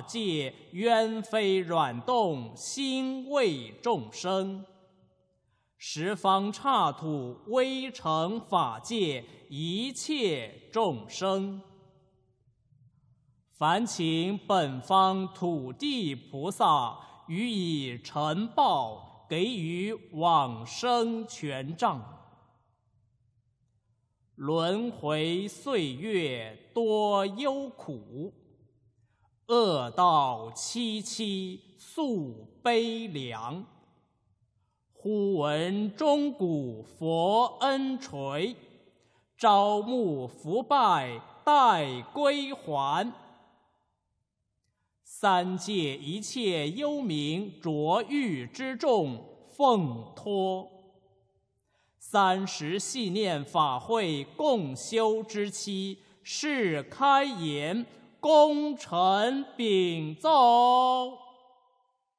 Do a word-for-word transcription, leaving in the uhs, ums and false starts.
界，冤非软动，心为众生。十方刹土，微成法界，一切众生。烦请本方土地菩萨予以承报，给予往生权杖。轮回岁月多忧苦，恶道凄凄诉悲凉。忽闻钟鼓佛恩垂，朝暮伏拜待归还。三界一切幽冥浊狱之众奉托，三十系念法会共修之期，是开言，功臣禀奏。